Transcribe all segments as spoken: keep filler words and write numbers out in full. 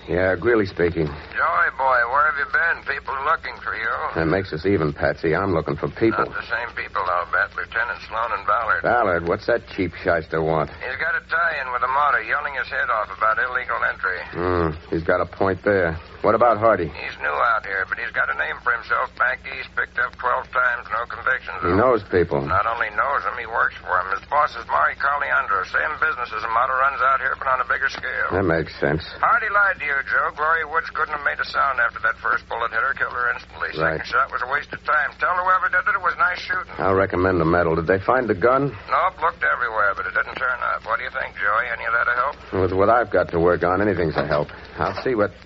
Yeah, Greeley speaking. Joey, boy, where have you been? People are looking for you. That makes us even, Patsy. I'm looking for people. Not the same people, I'll bet. Lieutenant Sloan and Ballard. Ballard, what's that cheap shyster want? He's got a tie-in with a martyr, yelling his head off about illegal entry. Hmm, he's got a point there. What about Hardy? He's new out here, but he's got a name for himself back east, picked up twelve times, no convictions. He knows people. Not only knows them, he works for him. His boss is Mari Caliandro. Same business as a martyr, runs out here, but on a bigger scale. That makes sense. Hardy lied to you, Joe. Gloria Woods couldn't have made a sound after that first bullet hit her, killed her instantly. Right. Second shot was a waste of time. Tell whoever did it it was nice shooting. I'll recommend the medal. Did they find the gun? Nope, looked everywhere, but it didn't turn up. What do you think, Joey? Any of that a help? With what I've got to work on, anything's a help. I'll see what...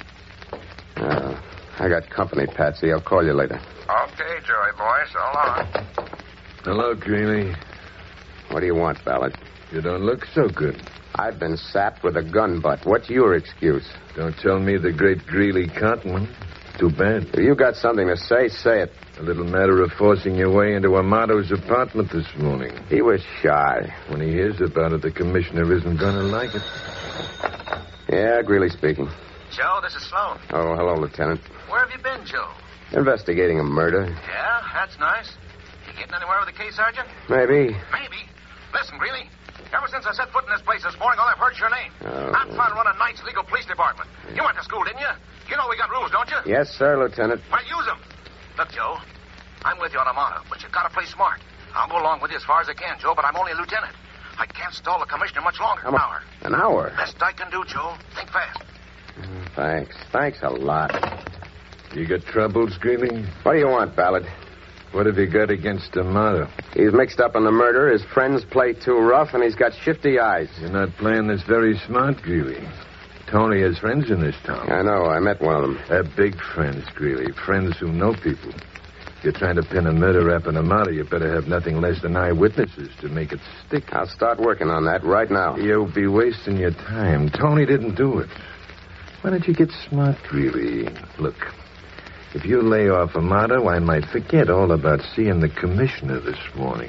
Uh, I got company, Patsy. I'll call you later. Okay, Joey boy. So long. Hello, Greeley. What do you want, Ballard? You don't look so good. I've been sapped with a gun butt. What's your excuse? Don't tell me the great Greeley Cotton. Too bad. If you got something to say, say it. A little matter of forcing your way into Amato's apartment this morning. He was shy. When he hears about it, the commissioner isn't going to like it. Yeah, Greeley speaking. Joe, this is Sloan. Oh, hello, Lieutenant. Where have you been, Joe? Investigating a murder. Yeah, that's nice. You getting anywhere with the case, Sergeant? Maybe. Maybe. Listen, Greeley. Ever since I set foot in this place this morning, all I've heard's your name. Oh. I'm trying to run a nice legal police department. You went to school, didn't you? You know we got rules, don't you? Yes, sir, Lieutenant. Well, use them. Look, Joe, I'm with you on Amato, but you've got to play smart. I'll go along with you as far as I can, Joe, but I'm only a lieutenant. I can't stall the commissioner much longer. An hour. An hour? Best I can do, Joe. Think fast. Mm, thanks. Thanks a lot. You got troubles, Greeley? What do you want, Ballard? What have you got against Amato? He's mixed up in the murder, his friends play too rough, and he's got shifty eyes. You're not playing this very smart, Greeley. Tony has friends in this town. I know. I met one of them. They're big friends, Greeley. Friends who know people. If you're trying to pin a murder rap on Amato, you better have nothing less than eyewitnesses to make it stick. I'll start working on that right now. You'll be wasting your time. Tony didn't do it. Why don't you get smart, Greeley? Look, if you lay off Amato, I might forget all about seeing the commissioner this morning.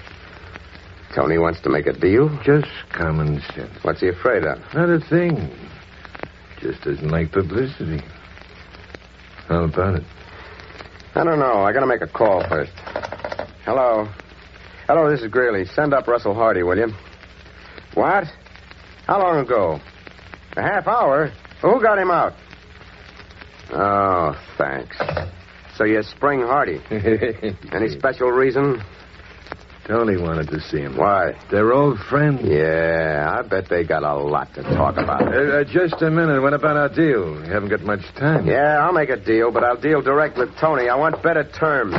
Tony wants to make a deal? Just common sense. What's he afraid of? Not a thing. Just doesn't like publicity. How about it? I don't know. I gotta make a call first. Hello. Hello, this is Greeley. Send up Russell Hardy, will you? What? How long ago? A half hour? Who got him out? Oh, thanks. So you spring Hardy. Any special reason? Tony wanted to see him. Why? They're old friends. Yeah, I bet they got a lot to talk about. Uh, uh, just a minute. What about our deal? We haven't got much time. Yeah, I'll make a deal, but I'll deal direct with Tony. I want better terms.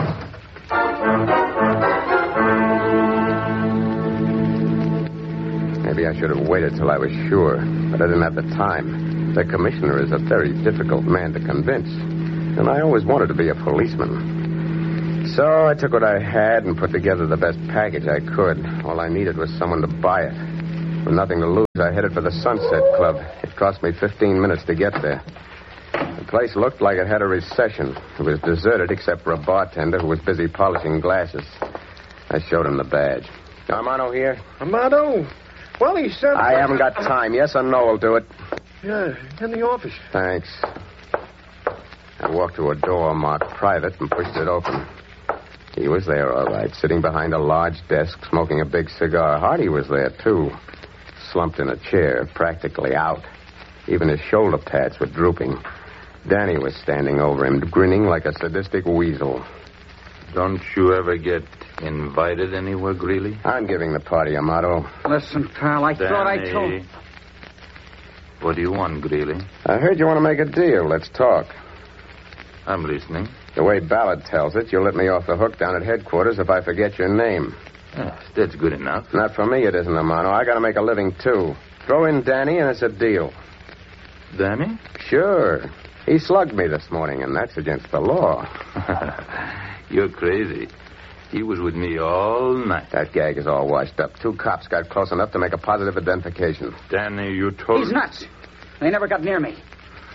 Maybe I should have waited till I was sure, but I didn't have the time. The commissioner is a very difficult man to convince, and I always wanted to be a policeman. So I took what I had and put together the best package I could. All I needed was someone to buy it. With nothing to lose, I headed for the Sunset Club. It cost me fifteen minutes to get there. The place looked like it had a recession. It was deserted except for a bartender who was busy polishing glasses. I showed him the badge. Amato here? Amato? Well, he said... I haven't got time. Yes or no will do it. Yeah, in the office. Thanks. I walked to a door marked private and pushed it open. He was there, all right, sitting behind a large desk, smoking a big cigar. Hardy was there, too, slumped in a chair, practically out. Even his shoulder pads were drooping. Danny was standing over him, grinning like a sadistic weasel. Don't you ever get invited anywhere, Greeley? I'm giving the party, Amato. Listen, pal, I Danny, thought I told... What do you want, Greeley? I heard you want to make a deal. Let's talk. I'm listening. The way Ballard tells it, you'll let me off the hook down at headquarters if I forget your name. Yes, that's good enough. Not for me, it isn't, Amano. I got to make a living, too. Throw in Danny, and it's a deal. Danny? Sure. He slugged me this morning, and that's against the law. You're crazy. He was with me all night. That gag is all washed up. Two cops got close enough to make a positive identification. Danny, you told... He's nuts. They never got near me.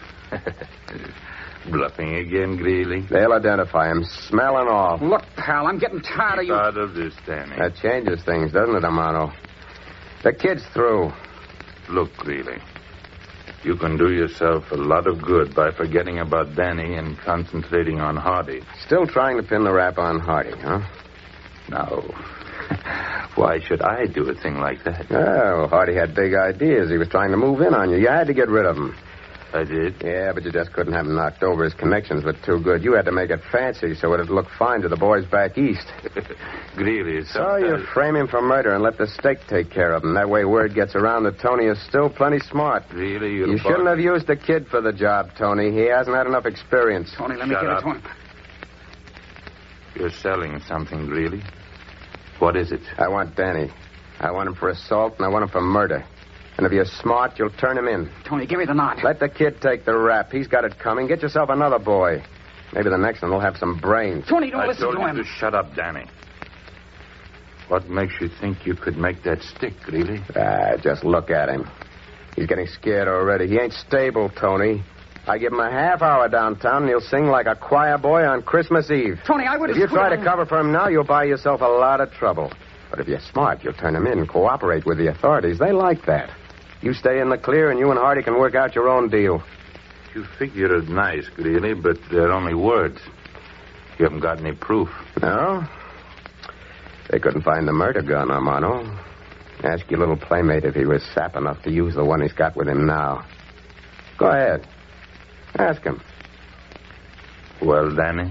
Bluffing again, Greeley? They'll identify him, smell and all. Look, pal, I'm getting tired of you. Out of this, Danny. That changes things, doesn't it, Amano? The kid's through. Look, Greeley. You can do yourself a lot of good by forgetting about Danny and concentrating on Hardy. Still trying to pin the rap on Hardy, huh? Now, why should I do a thing like that? Oh, Hardy had big ideas. He was trying to move in on you. You had to get rid of him. I did? Yeah, but you just couldn't have him knocked over. His connections were too good. You had to make it fancy so it'd look fine to the boys back east. Really? So you frame him for murder and let the stake take care of him. That way word gets around that Tony is still plenty smart. Really? You shouldn't have used the kid for the job, Tony. He hasn't had enough experience. Tony, let me Shut give up. it to him. You're selling something, Greeley. What is it? I want Danny. I want him for assault, and I want him for murder. And if you're smart, you'll turn him in. Tony, give me the knot. Let the kid take the rap. He's got it coming. Get yourself another boy. Maybe the next one will have some brains. Tony, don't I listen told to you him. to shut up, Danny. What makes you think you could make that stick, Greeley? Ah, just look at him. He's getting scared already. He ain't stable, Tony. I give him a half hour downtown, and he'll sing like a choir boy on Christmas Eve. Tony, I would If have... you try to on... cover for him now, you'll buy yourself a lot of trouble. But if you're smart, you'll turn him in and cooperate with the authorities. They like that. You stay in the clear, and you and Hardy can work out your own deal. You figure it nice, Greeley, but they're only words. You haven't got any proof. No? They couldn't find the murder gun, Armando. Ask your little playmate if he was sap enough to use the one he's got with him now. Go ahead. Ask him. Well, Danny?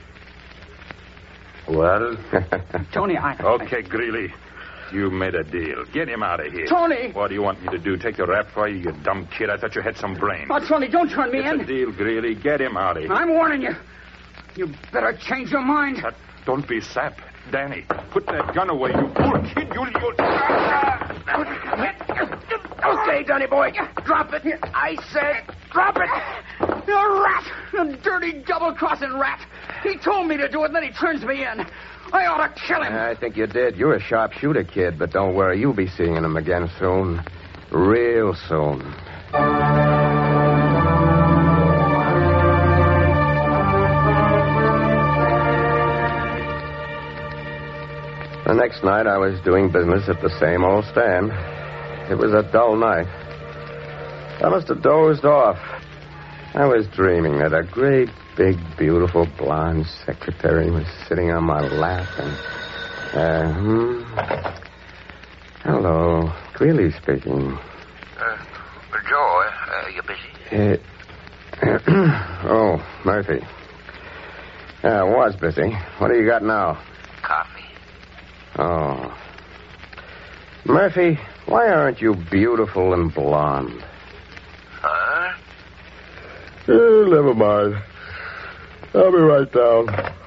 Well? Tony, I... Okay, Greeley. You made a deal. Get him out of here. Tony! What do you want me to do? Take the rap for you, you dumb kid? I thought you had some brains. Oh, Tony, don't turn me it's in. a deal, Greeley. Get him out of here. I'm warning you. You better change your mind. Tut, don't be sap. Danny, put that gun away, you poor kid. You'll... you'll... Okay, Danny boy. Drop it. I said drop it. You rat. You dirty double-crossing rat. He told me to do it, and then he turns me in. I ought to kill him. I think you did. You're a sharpshooter, kid, but don't worry. You'll be seeing him again soon. Real soon. The next night, I was doing business at the same old stand. It was a dull night. I must have dozed off. I was dreaming that a great, big, beautiful blonde secretary was sitting on my lap and... Uh, hmm. Hello. Greeley speaking. Uh, Joe, uh, you busy? Uh, oh, Murphy. Yeah, I was busy. What do you got now? Coffee. Oh. Murphy, why aren't you beautiful and blonde? Huh? Oh, never mind. I'll be right down.